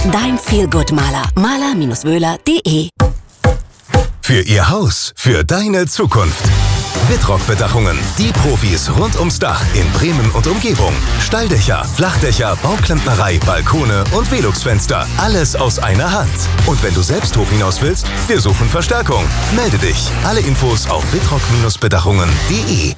Dein Feel-Good-Maler. Maler-Wöhler.de. Für Ihr Haus, für deine Zukunft. Wittrock-Bedachungen. Die Profis rund ums Dach in Bremen und Umgebung. Stalldächer, Flachdächer, Bauklempnerei, Balkone und Velux-Fenster. Alles aus einer Hand. Und wenn du selbst hoch hinaus willst, wir suchen Verstärkung. Melde dich. Alle Infos auf wittrock-bedachungen.de.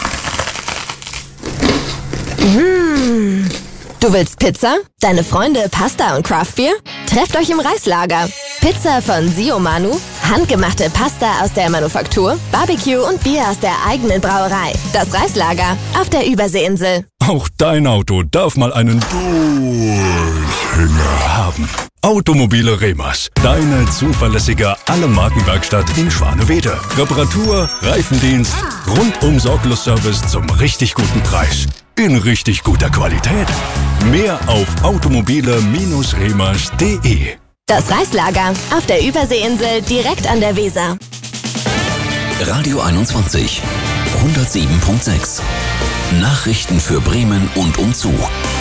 Du willst Pizza? Deine Freunde Pasta und Craftbier? Trefft euch im Reislager. Pizza von Sio Manu, handgemachte Pasta aus der Manufaktur, Barbecue und Bier aus der eigenen Brauerei. Das Reislager auf der Überseeinsel. Auch dein Auto darf mal einen Durchhänger haben. Automobile Remas, deine zuverlässige Alle-Marken-Werkstatt in Schwanewede. Reparatur, Reifendienst, rundum Sorglos-Service zum richtig guten Preis. In richtig guter Qualität. Mehr auf automobile-remas.de. Das Reislager auf der Überseeinsel direkt an der Weser. Radio 21 107.6. Nachrichten für Bremen und umzu.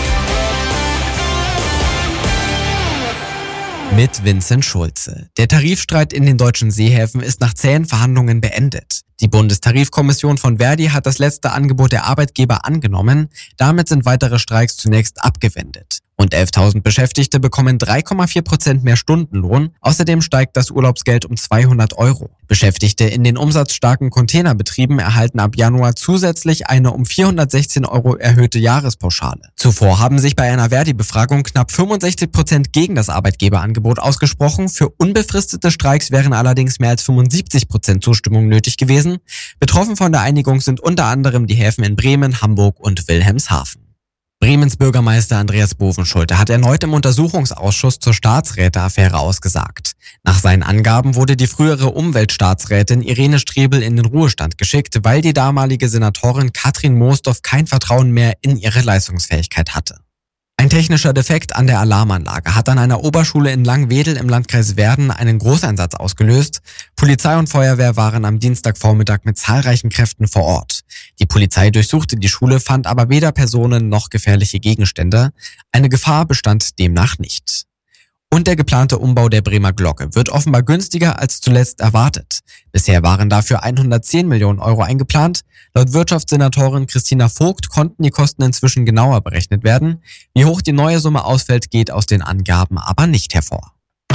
Mit Vincent Schulze. Der Tarifstreit in den deutschen Seehäfen ist nach zähen Verhandlungen beendet. Die Bundestarifkommission von Verdi hat das letzte Angebot der Arbeitgeber angenommen. Damit sind weitere Streiks zunächst abgewendet. Rund 11.000 Beschäftigte bekommen 3,4% mehr Stundenlohn. Außerdem steigt das Urlaubsgeld um 200 €. Beschäftigte in den umsatzstarken Containerbetrieben erhalten ab Januar zusätzlich eine um 416 € erhöhte Jahrespauschale. Zuvor haben sich bei einer Verdi-Befragung knapp 65% gegen das Arbeitgeberangebot ausgesprochen. Für unbefristete Streiks wären allerdings mehr als 75% Zustimmung nötig gewesen. Betroffen von der Einigung sind unter anderem die Häfen in Bremen, Hamburg und Wilhelmshaven. Bremens Bürgermeister Andreas Bovenschulte hat erneut im Untersuchungsausschuss zur Staatsräteaffäre ausgesagt. Nach seinen Angaben wurde die frühere Umweltstaatsrätin Irene Strebel in den Ruhestand geschickt, weil die damalige Senatorin Katrin Moosdorf kein Vertrauen mehr in ihre Leistungsfähigkeit hatte. Ein technischer Defekt an der Alarmanlage hat an einer Oberschule in Langwedel im Landkreis Verden einen Großeinsatz ausgelöst. Polizei und Feuerwehr waren am Dienstagvormittag mit zahlreichen Kräften vor Ort. Die Polizei durchsuchte die Schule, fand aber weder Personen noch gefährliche Gegenstände. Eine Gefahr bestand demnach nicht. Und der geplante Umbau der Bremer Glocke wird offenbar günstiger als zuletzt erwartet. Bisher waren dafür 110 Millionen € eingeplant. Laut Wirtschaftssenatorin Christina Vogt konnten die Kosten inzwischen genauer berechnet werden. Wie hoch die neue Summe ausfällt, geht aus den Angaben aber nicht hervor.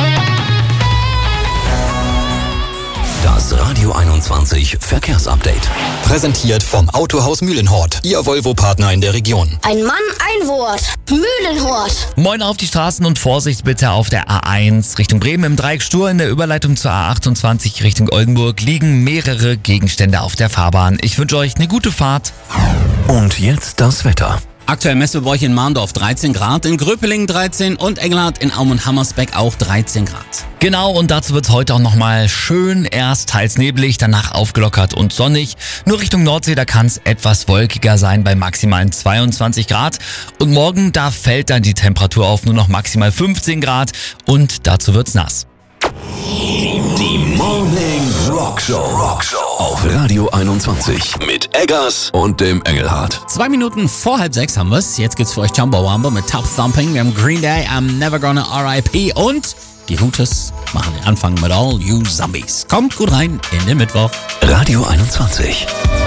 Das Radio 21 Verkehrsupdate. Präsentiert vom Autohaus Mühlenhort, Ihr Volvo-Partner in der Region. Ein Mann, ein Wort. Mühlenhort. Moin auf die Straßen und Vorsicht bitte auf der A1 Richtung Bremen im Dreieck Stur. In der Überleitung zur A28 Richtung Oldenburg liegen mehrere Gegenstände auf der Fahrbahn. Ich wünsche euch eine gute Fahrt. Und jetzt das Wetter. Aktuell messen wir bei euch in Mahndorf 13 Grad, in Gröpelingen 13 und Engelhardt in Aum und Hammersbeck auch 13 Grad. Genau, und dazu wird es heute auch nochmal schön, erst teils neblig, danach aufgelockert und sonnig. Nur Richtung Nordsee, da kann es etwas wolkiger sein bei maximalen 22 Grad. Und morgen, da fällt dann die Temperatur auf nur noch maximal 15 Grad und dazu wird's nass. Die Morning Rockshow auf Radio 21 mit Eggers und dem Engelhardt. 2 Minuten vor 5:30 haben wir's. Jetzt gibt's für euch Jumbo Wumbo mit Top Thumping. Wir haben Green Day, I'm Never Gonna R.I.P. und die Hooters machen den Anfang mit All You Zombies. Kommt gut rein in den Mittwoch. Radio 21.